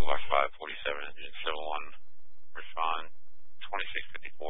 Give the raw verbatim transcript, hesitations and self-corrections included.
Blue Watch five forty-seven engine seven one, respond twenty-six fifty-four.